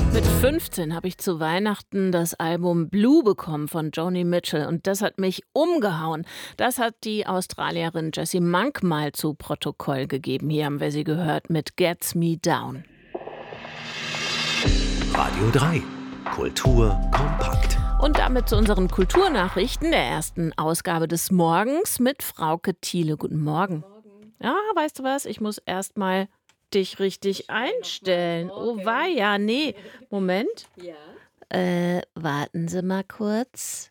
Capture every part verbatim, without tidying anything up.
Mit fünfzehn habe ich zu Weihnachten das Album Blue bekommen von Joni Mitchell und das hat mich umgehauen. Das hat die Australierin Jessie Monk mal zu Protokoll gegeben. Hier haben wir sie gehört mit Gets Me Down. Radio drei. Kultur kompakt. Und damit zu unseren Kulturnachrichten der ersten Ausgabe des Morgens mit Frauke Thiele. Guten Morgen. Ja, weißt du was? Ich muss erst mal dich richtig einstellen. Oh weia, nee. Moment. Ja. Äh, warten Sie mal kurz.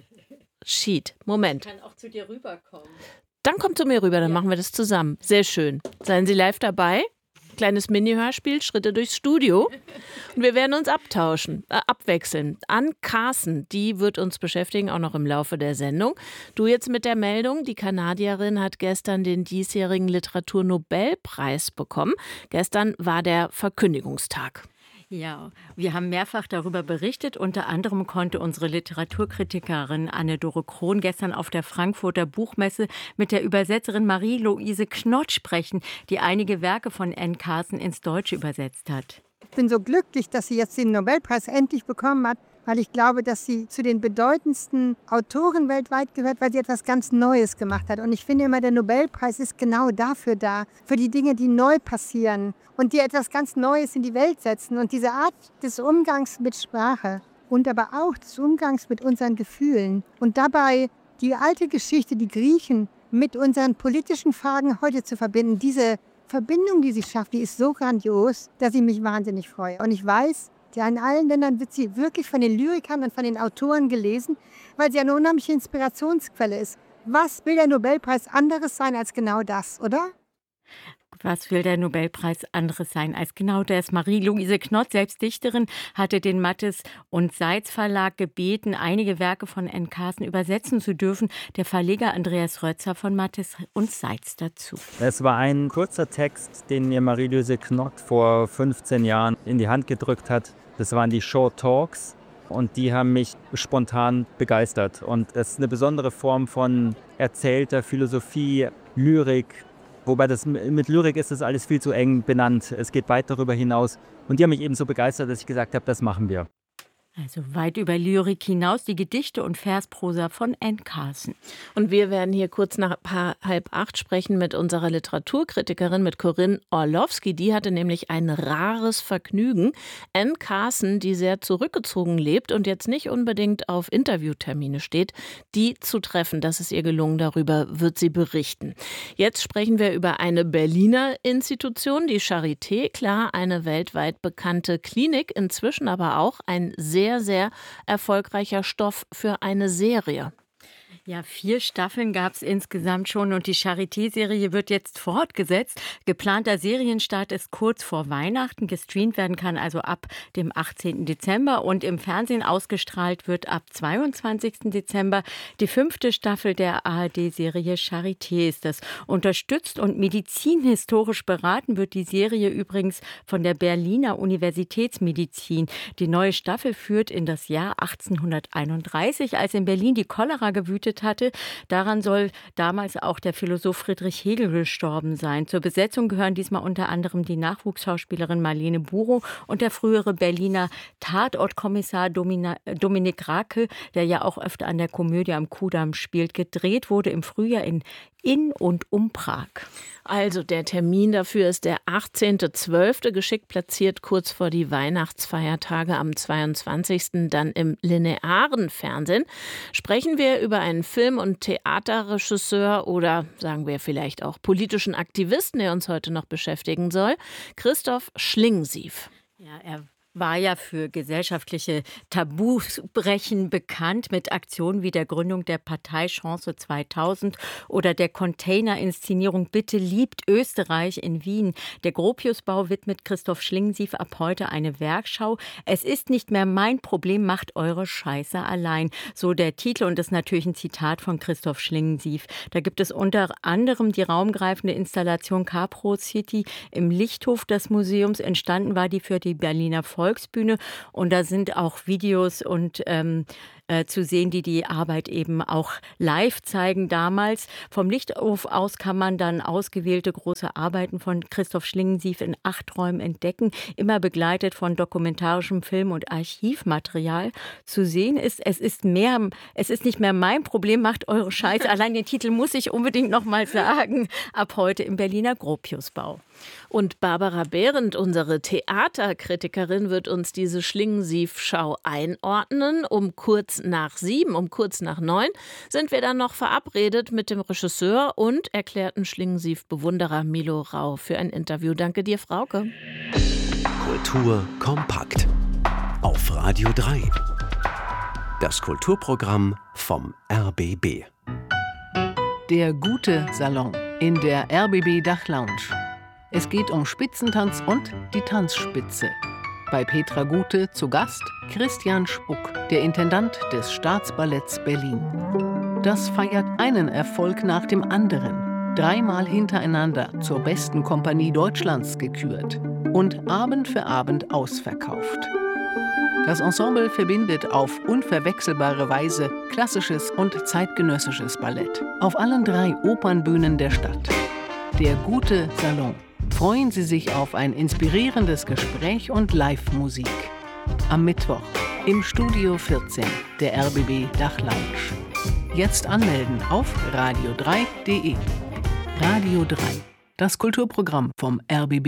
Sheet, Moment. Ich kann auch zu dir rüberkommen. Dann kommt zu mir rüber, dann Ja. machen wir das zusammen. Sehr schön. Seien Sie live dabei. Kleines Mini-Hörspiel, Schritte durchs Studio. Und wir werden uns abtauschen, äh, abwechseln. Ann Carson, die wird uns beschäftigen, auch noch im Laufe der Sendung. Du jetzt mit der Meldung, die Kanadierin hat gestern den diesjährigen Literaturnobelpreis bekommen. Gestern war der Verkündigungstag. Ja, wir haben mehrfach darüber berichtet. Unter anderem konnte unsere Literaturkritikerin Anne-Dore Krohn gestern auf der Frankfurter Buchmesse mit der Übersetzerin Marie-Louise Knott sprechen, die einige Werke von Ann Carson ins Deutsche übersetzt hat. Ich bin so glücklich, dass sie jetzt den Nobelpreis endlich bekommen hat, weil ich glaube, dass sie zu den bedeutendsten Autoren weltweit gehört, weil sie etwas ganz Neues gemacht hat. Und ich finde immer, der Nobelpreis ist genau dafür da, für die Dinge, die neu passieren und die etwas ganz Neues in die Welt setzen. Und diese Art des Umgangs mit Sprache und aber auch des Umgangs mit unseren Gefühlen und dabei die alte Geschichte, die Griechen, mit unseren politischen Fragen heute zu verbinden, diese Verbindung, die sie schafft, die ist so grandios, dass ich mich wahnsinnig freue. Und ich weiß, ja, in allen Ländern wird sie wirklich von den Lyrikern und von den Autoren gelesen, weil sie eine unheimliche Inspirationsquelle ist. Was will der Nobelpreis anderes sein als genau das, oder? Was will der Nobelpreis anderes sein als genau das? Marie-Louise Knott, selbst Dichterin, hatte den Mattes und Seitz Verlag gebeten, einige Werke von Ann Carson übersetzen zu dürfen. Der Verleger Andreas Rötzer von Mattes und Seitz dazu. Es war ein kurzer Text, den mir Marie-Louise Knott vor fünfzehn Jahren in die Hand gedrückt hat. Das waren die Short Talks und die haben mich spontan begeistert. Und es ist eine besondere Form von erzählter Philosophie, Lyrik. Wobei das mit Lyrik ist das alles viel zu eng benannt. Es geht weit darüber hinaus. Und die haben mich eben so begeistert, dass ich gesagt habe, das machen wir. Also weit über Lyrik hinaus die Gedichte und Versprosa von Ann Carson. Und wir werden hier kurz nach halb acht sprechen mit unserer Literaturkritikerin, mit Corinne Orlowski. Die hatte nämlich ein rares Vergnügen. Ann Carson, die sehr zurückgezogen lebt und jetzt nicht unbedingt auf Interviewtermine steht, die zu treffen. Das ist ihr gelungen, darüber wird sie berichten. Jetzt sprechen wir über eine Berliner Institution, die Charité. Klar, eine weltweit bekannte Klinik, inzwischen aber auch ein sehr sehr, sehr erfolgreicher Stoff für eine Serie. Ja, vier Staffeln gab es insgesamt schon und die Charité-Serie wird jetzt fortgesetzt. Geplanter Serienstart ist kurz vor Weihnachten. Gestreamt werden kann also ab dem achtzehnten Dezember und im Fernsehen ausgestrahlt wird ab zweiundzwanzigsten Dezember die fünfte Staffel der A R D-Serie Charité ist das. Unterstützt und medizinhistorisch beraten wird die Serie übrigens von der Berliner Universitätsmedizin. Die neue Staffel führt in das Jahr achtzehnhunderteinunddreißig, als in Berlin die Cholera gewütet hatte. Daran soll damals auch der Philosoph Friedrich Hegel gestorben sein. Zur Besetzung gehören diesmal unter anderem die Nachwuchsschauspielerin Marlene Burow und der frühere Berliner Tatortkommissar Domina, Dominik Rake, der ja auch öfter an der Komödie am Kudamm spielt. Gedreht wurde im Frühjahr in in und um Prag. Also der Termin dafür ist der achtzehnten zwölften geschickt platziert kurz vor die Weihnachtsfeiertage am zweiundzwanzigsten dann im linearen Fernsehen. Sprechen wir über einen Film- und Theaterregisseur oder sagen wir vielleicht auch politischen Aktivisten, der uns heute noch beschäftigen soll, Christoph Schlingensief. Ja, er war ja für gesellschaftliche Tabubrechen bekannt mit Aktionen wie der Gründung der Partei Chance zweitausend oder der Container-Inszenierung Bitte liebt Österreich in Wien. Der Gropiusbau widmet Christoph Schlingensief ab heute eine Werkschau. Es ist nicht mehr mein Problem, macht eure Scheiße allein. So der Titel und das ist natürlich ein Zitat von Christoph Schlingensief. Da gibt es unter anderem die raumgreifende Installation Capro City im Lichthof des Museums. Entstanden war die für die Berliner Volksbühne und da sind auch Videos und ähm, äh, zu sehen, die die Arbeit eben auch live zeigen damals. Vom Lichthof aus kann man dann ausgewählte große Arbeiten von Christoph Schlingensief in acht Räumen entdecken, immer begleitet von dokumentarischem Film- und Archivmaterial. Zu sehen ist, es ist mehr, es ist nicht mehr mein Problem, macht eure Scheiße. Allein den Titel muss ich unbedingt noch mal sagen. Ab heute im Berliner Gropiusbau. Und Barbara Behrendt, unsere Theaterkritikerin, wird uns diese Schlingensief-Schau einordnen. Um kurz nach sieben, um kurz nach neun sind wir dann noch verabredet mit dem Regisseur und erklärten Schlingensief-Bewunderer Milo Rau für ein Interview. Danke dir, Frauke. Kultur kompakt auf Radio drei. Das Kulturprogramm vom R B B. Der gute Salon in der R B B Dachlounge. Es geht um Spitzentanz und die Tanzspitze. Bei Petra Gute zu Gast Christian Spuck, der Intendant des Staatsballetts Berlin. Das feiert einen Erfolg nach dem anderen. Dreimal hintereinander zur besten Kompanie Deutschlands gekürt und Abend für Abend ausverkauft. Das Ensemble verbindet auf unverwechselbare Weise klassisches und zeitgenössisches Ballett auf allen drei Opernbühnen der Stadt. Der gute Salon. Freuen Sie sich auf ein inspirierendes Gespräch und Live-Musik. Am Mittwoch im Studio vierzehn der R B B Dachlounge. Jetzt anmelden auf radio drei punkt de. Radio drei, das Kulturprogramm vom R B B.